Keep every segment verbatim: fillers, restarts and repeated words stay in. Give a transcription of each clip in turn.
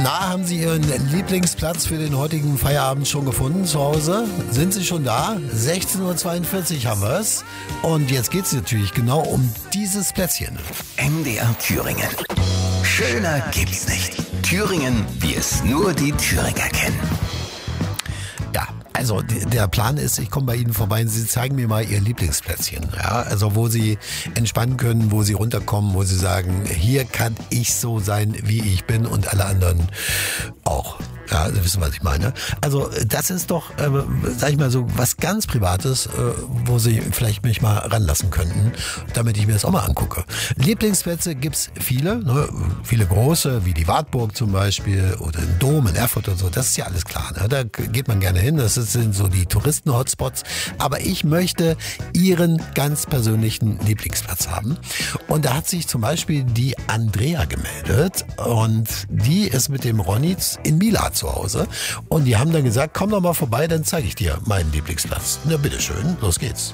Na, haben Sie Ihren Lieblingsplatz für den heutigen Feierabend schon gefunden zu Hause? Sind Sie schon da? sechzehn Uhr zweiundvierzig haben wir es. Und jetzt geht es natürlich genau um dieses Plätzchen. M D R Thüringen. Schöner gibt's nicht. Thüringen, wie es nur die Thüringer kennen. Ja, also der Plan ist, ich komme bei Ihnen vorbei und Sie zeigen mir mal Ihr Lieblingsplätzchen. Ja, also wo Sie entspannen können, wo Sie runterkommen, wo Sie sagen, hier kann ich so sein, wie ich bin und alle anderen auch. Ja, Sie wissen, was ich meine. Also das ist doch, äh, sag ich mal so, was ganz Privates, äh, wo Sie vielleicht mich mal ranlassen könnten, damit ich mir das auch mal angucke. Lieblingsplätze gibt's viele, ne? Viele große, wie die Wartburg zum Beispiel oder den Dom in Erfurt und so. Das ist ja alles klar. Ne? Da geht man gerne hin. Das sind so die Touristen-Hotspots. Aber ich möchte Ihren ganz persönlichen Lieblingsplatz haben. Und da hat sich zum Beispiel die Andrea gemeldet und die ist mit dem Ronny in Mila zu Hause. Und die haben dann gesagt, komm doch mal vorbei, dann zeige ich dir meinen Lieblingsplatz. Na bitteschön, los geht's.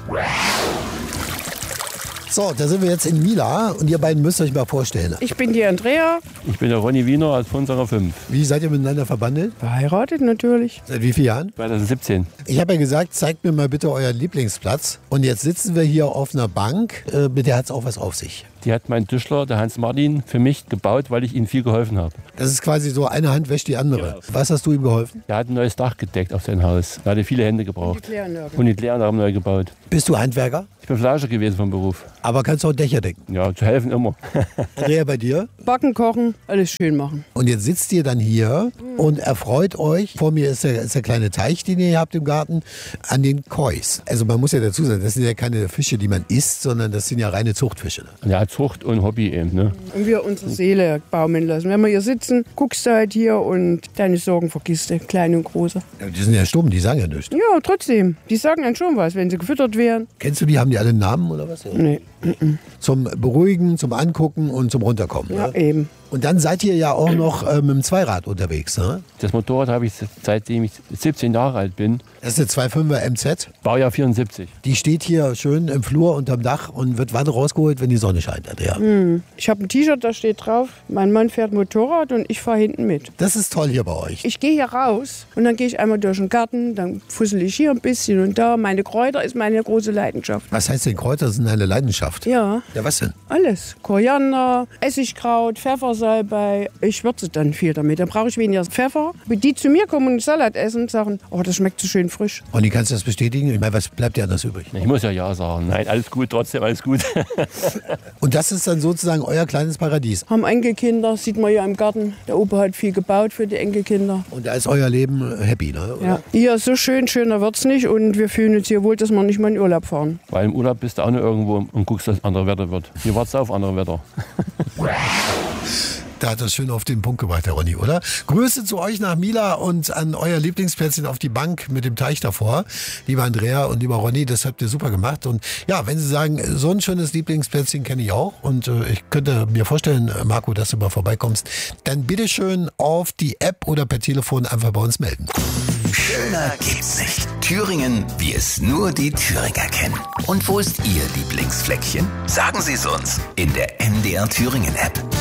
So, da sind wir jetzt in Mila und ihr beiden müsst euch mal vorstellen. Ich bin die Andrea. Ich bin der Ronny Wiener aus Pfunzacher fünf. Wie seid ihr miteinander verbandelt? Verheiratet natürlich. Seit wie vielen Jahren? zwanzig siebzehn. Ich habe ja gesagt, zeigt mir mal bitte euren Lieblingsplatz. Und jetzt sitzen wir hier auf einer Bank. Äh, mit der hat es auch was auf sich. Die hat mein Tischler, der Hans Martin, für mich gebaut, weil ich ihm viel geholfen habe. Das ist quasi so, eine Hand wäscht die andere. Genau. Was hast du ihm geholfen? Er hat ein neues Dach gedeckt auf sein Haus. Er hatte viele Hände gebraucht. Und die Kläranlage. Und die Kläranlage neu gebaut. Bist du Handwerker? Ich bin Fleischer gewesen vom Beruf. Aber kannst du auch Dächer decken? Ja, zu helfen immer. Andrea, bei dir? Backen, kochen, alles schön machen. Und jetzt sitzt ihr dann hier und erfreut euch. Vor mir ist der, ist der kleine Teich, den ihr hier habt im Garten, an den Kois. Also man muss ja dazu sagen, das sind ja keine Fische, die man isst, sondern das sind ja reine Zuchtfische. Und er hat Zucht und Hobby eben. Ne? Und wir unsere Seele baumeln lassen. Wenn wir hier sitzen, guckst du halt hier und deine Sorgen vergisst du, kleine und große. Ja, die sind ja stumm, die sagen ja nichts. Ja, trotzdem. Die sagen dann schon was, wenn sie gefüttert werden. Kennst du die, haben die alle einen Namen oder was? Nee. Zum Beruhigen, zum Angucken und zum Runterkommen. Ja, Ne? eben. Und dann seid ihr ja auch noch äh, mit dem Zweirad unterwegs, ne? Das Motorrad habe ich seitdem ich siebzehn Jahre alt bin. Das ist eine zwei Komma fünfer M Z. Baujahr vierundsiebzig. Die steht hier schön im Flur unterm Dach und wird wann rausgeholt, wenn die Sonne scheint. Ja. Hm. Ich habe ein T-Shirt, da steht drauf, mein Mann fährt Motorrad und ich fahre hinten mit. Das ist toll hier bei euch. Ich gehe hier raus und dann gehe ich einmal durch den Garten, dann fussel ich hier ein bisschen und da. Meine Kräuter ist meine große Leidenschaft. Was heißt denn Kräuter sind eine Leidenschaft? Ja. Ja, was denn? Alles. Koriander, Essigkraut, Pfeffersalbei. Ich würze dann viel damit. Dann brauche ich weniger Pfeffer. Wenn die zu mir kommen und einen Salat essen und sagen, oh, das schmeckt so schön frisch. Und die kannst du das bestätigen? Ich meine, was bleibt dir anders übrig? Ich muss ja ja sagen. Nein, alles gut, trotzdem alles gut. Und das ist dann sozusagen euer kleines Paradies. Haben Enkelkinder, sieht man ja im Garten. Der Opa hat viel gebaut für die Enkelkinder. Und da ist euer Leben happy, ne? Oder? Ja. Hier so schön, schöner wird's nicht. Und wir fühlen uns hier wohl, dass wir nicht mal in Urlaub fahren. Weil im Urlaub bist du auch noch irgendwo und guckst, dass andere Wetter wird. Hier wartest du auf andere Wetter. Da hat das schön auf den Punkt gebracht, der Ronny, oder? Grüße zu euch nach Mila und an euer Lieblingsplätzchen auf die Bank mit dem Teich davor. Lieber Andrea und lieber Ronny, das habt ihr super gemacht. Und ja, wenn Sie sagen, so ein schönes Lieblingsplätzchen kenne ich auch und äh, ich könnte mir vorstellen, Marco, dass du mal vorbeikommst, dann bitteschön auf die App oder per Telefon einfach bei uns melden. Schöner gibt's nicht. Thüringen, wie es nur die Thüringer kennen. Und wo ist Ihr Lieblingsfleckchen? Sagen Sie es uns in der M D R Thüringen App.